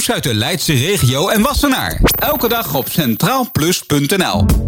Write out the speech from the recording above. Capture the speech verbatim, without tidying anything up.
Nieuws uit de Leidse regio en Wassenaar. Elke dag op centraal plus punt n l.